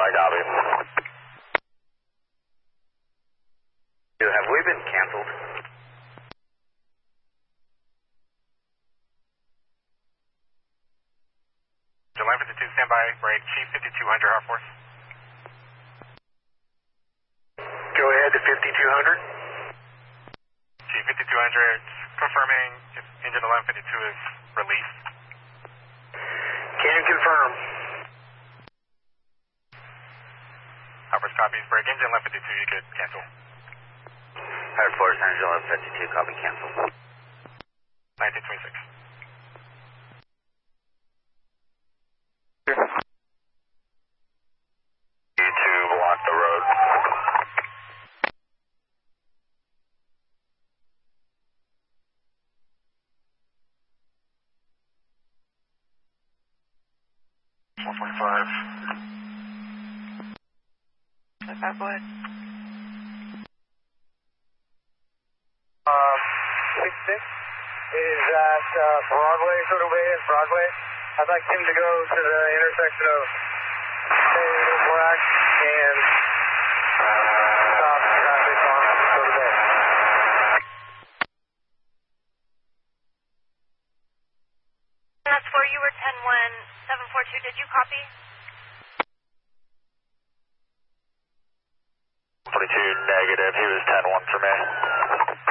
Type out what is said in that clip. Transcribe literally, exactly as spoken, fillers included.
I copy. Have we been canceled? July fifty-two, standby, break, Chief fifty-two hundred, R force. Go ahead to fifty-two hundred. Chief fifty-two hundred, confirming if engine eleven fifty-two is released. Can confirm. R force copies, break, engine eleven fifty-two, you could cancel. Air Force, engine eleven fifty-two, copy, cancel. nineteen twenty-six. You to block the road. one twenty-five. That would. Um, six six is at uh, Broadway, Turtle Bay and Broadway. I'd like him to go to the intersection of Black and stop traffic on Turtle Bay. That's for you were ten one seven four two. Did you copy? twenty-two negative. He was ten one for me.